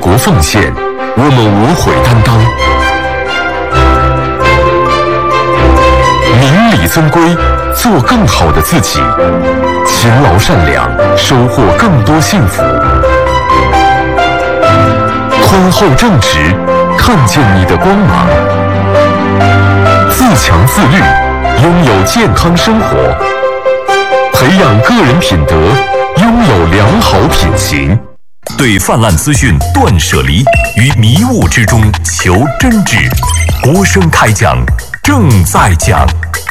国奉献，我们无悔担当。明理遵规，做更好的自己，勤劳善良，收获更多幸福。宽厚正直，看见你的光芒。自强自律，拥有健康生活。培养个人品德，拥有良好品行。对泛滥资讯断舍离，于迷雾之中求真挚。国声开讲，正在讲。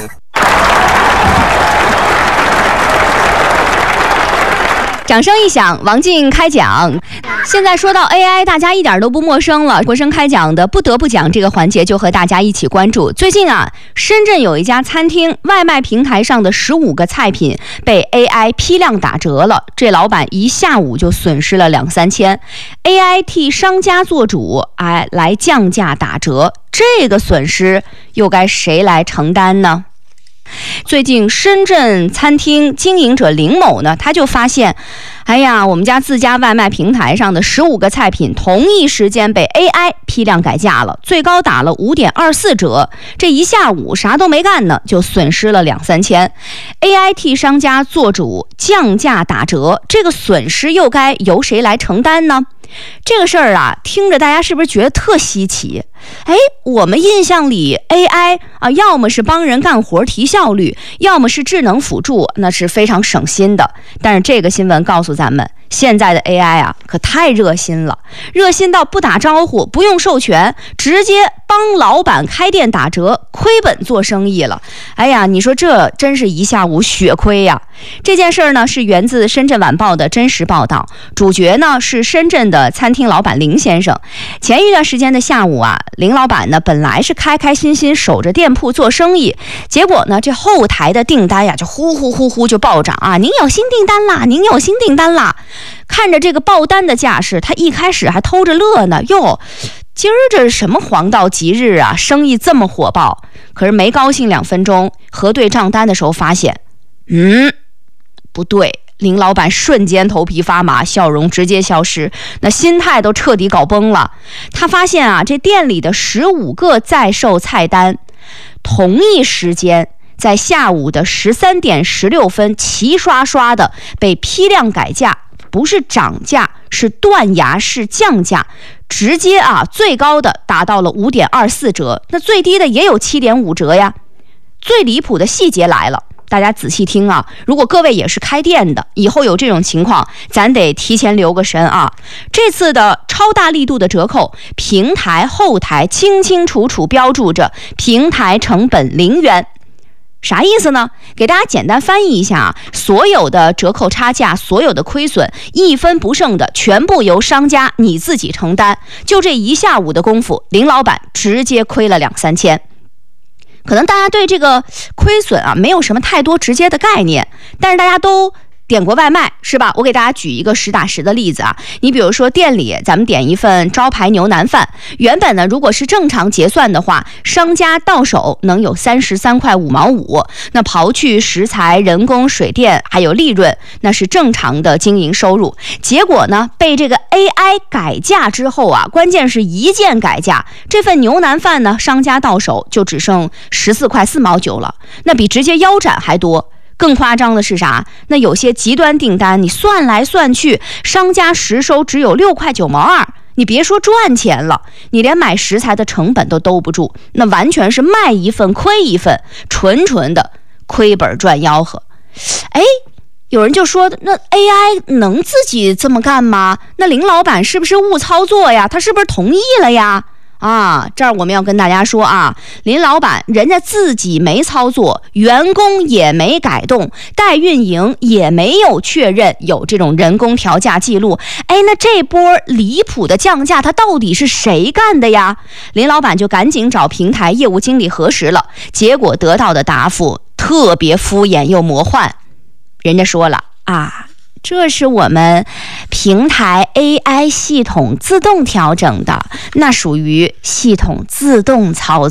掌声一响，王静开讲。现在说到 AI， 大家一点都不陌生了。国声开讲的不得不讲这个环节，就和大家一起关注。最近啊，深圳有一家餐厅外卖平台上的15个菜品被 AI 批量打折了，这老板一下午就损失了2-3千。AI 替商家做主，来降价打折，这个损失又该谁来承担呢？最近深圳餐厅经营者林某呢，他就发现，我们家自家外卖平台上的15个菜品同一时间被 AI 批量改价了，最高打了5.24折，这一下午啥都没干呢，就损失了2-3千。AI 替商家做主，降价打折，这个损失又该由谁来承担呢？这个事儿啊，听着大家是不是觉得特稀奇？我们印象里 AI 要么是帮人干活提效率，要么是智能辅助，那是非常省心的。但是这个新闻告诉咱们，现在的 AI 可太热心了，热心到不打招呼，不用授权，直接帮老板开店打折，亏本做生意了。你说这真是一下午血亏呀！这件事呢，是源自深圳晚报的真实报道，主角呢是深圳的餐厅老板林先生。前一段时间的下午林老板呢本来是开开心心守着店铺做生意，结果呢这后台的订单就呼就暴涨您有新订单啦，您有新订单啦。看着这个爆单的架势，他一开始还偷着乐呢，今儿这是什么黄道吉日啊，生意这么火爆。可是没高兴2分钟，核对账单的时候发现不对，林老板瞬间头皮发麻，笑容直接消失，那心态都彻底搞崩了。他发现这店里的15个在售菜单同一时间在下午的13点16分齐刷刷的被批量改价，不是涨价，是断崖式降价，直接最高的达到了5.24折，那最低的也有7.5折呀。最离谱的细节来了，大家仔细听如果各位也是开店的，以后有这种情况，咱得提前留个神这次的超大力度的折扣，平台后台清清楚楚标注着平台成本0元。啥意思呢？给大家简单翻译一下所有的折扣差价，所有的亏损，一分不剩的全部由商家你自己承担。就这一下午的功夫，林老板直接亏了2-3千。可能大家对这个亏损没有什么太多直接的概念，但是大家都点过外卖是吧？我给大家举一个实打实的例子你比如说店里咱们点一份招牌牛腩饭，原本呢如果是正常结算的话，商家到手能有33块5毛5，那刨去食材、人工、水电还有利润，那是正常的经营收入。结果呢被这个 AI 改价之后关键是一键改价，这份牛腩饭呢商家到手就只剩14块4毛9了，那比直接腰斩还多。更夸张的是啥？那有些极端订单，你算来算去，商家实收只有6块9毛2，你别说赚钱了，你连买食材的成本都兜不住，那完全是卖一份亏一份，纯的亏本赚吆喝。有人就说，那 AI 能自己这么干吗？那林老板是不是误操作呀？他是不是同意了呀？这儿我们要跟大家说林老板人家自己没操作，员工也没改动，代运营也没有确认有这种人工调价记录。那这波离谱的降价，他到底是谁干的呀？林老板就赶紧找平台业务经理核实了，结果得到的答复特别敷衍又魔幻。人家说了这是我们平台 AI 系统自动调整的，那属于系统自动操作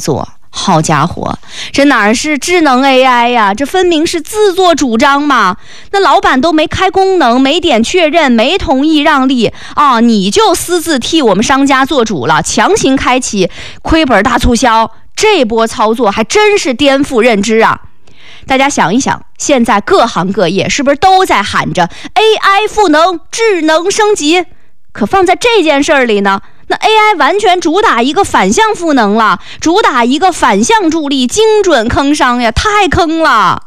好家伙，这哪是智能 AI 呀？这分明是自作主张嘛！那老板都没开功能，没点确认，没同意让利啊，你就私自替我们商家做主了，强行开启亏本大促销，这波操作还真是颠覆认知啊！大家想一想，现在各行各业是不是都在喊着 AI 赋能、智能升级？可放在这件事儿里呢，那 AI 完全主打一个反向赋能了，主打一个反向助力，精准坑伤呀，太坑了。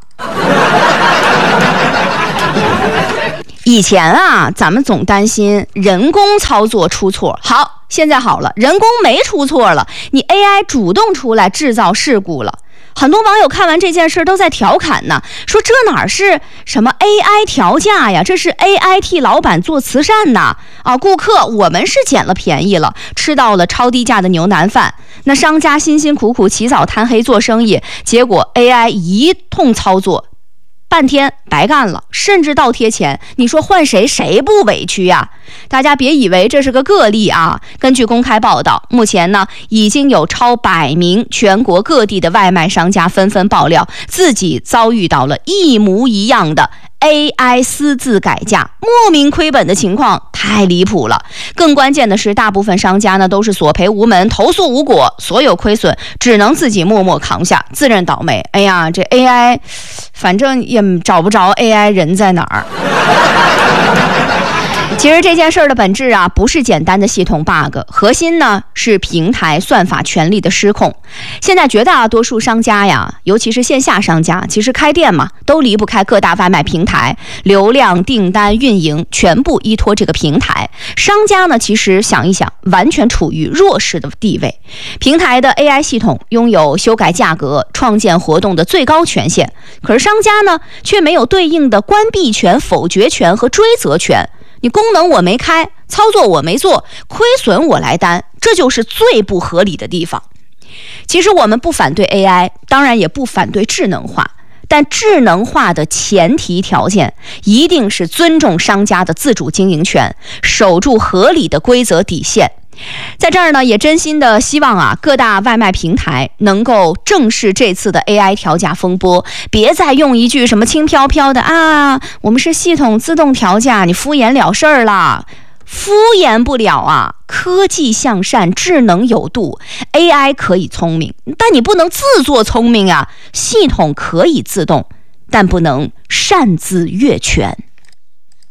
以前啊，咱们总担心人工操作出错，好，现在好了，人工没出错了，你 AI 主动出来制造事故了。很多网友看完这件事都在调侃呢，说这哪是什么 AI 调价呀，这是 AI 替老板做慈善呐！啊，顾客我们是捡了便宜了，吃到了超低价的牛腩饭，那商家辛辛苦苦起早贪黑做生意，结果 AI 一通操作，半天白干了，甚至倒贴钱，你说换谁不委屈呀？大家别以为这是个个例啊！根据公开报道，目前呢已经有超100名全国各地的外卖商家纷纷爆料，自己遭遇到了一模一样的 AI 私自改价、莫名亏本的情况，太离谱了。更关键的是，大部分商家呢都是索赔无门，投诉无果，所有亏损只能自己默默扛下，自认倒霉。哎呀，这 AI 反正也找不着 AI 人在哪儿。其实这件事儿的本质啊，不是简单的系统 bug， 核心呢是平台算法权力的失控。现在绝大多数商家呀，尤其是线下商家，其实开店嘛，都离不开各大外卖平台，流量、订单、运营全部依托这个平台。商家呢，其实想一想，完全处于弱势的地位。平台的 AI 系统拥有修改价格、创建活动的最高权限，可是商家呢，却没有对应的关闭权、否决权和追责权。你功能我没开，操作我没做，亏损我来担，这就是最不合理的地方。其实我们不反对 AI， 当然也不反对智能化，但智能化的前提条件一定是尊重商家的自主经营权，守住合理的规则底线。在这儿呢，也真心的希望啊，各大外卖平台能够正视这次的 AI 调价风波，别再用一句什么轻飘飘的啊，我们是系统自动调价，你敷衍了事儿了。敷衍不了啊！科技向善，智能有度 ，AI 可以聪明，但你不能自作聪明啊！系统可以自动，但不能擅自越权。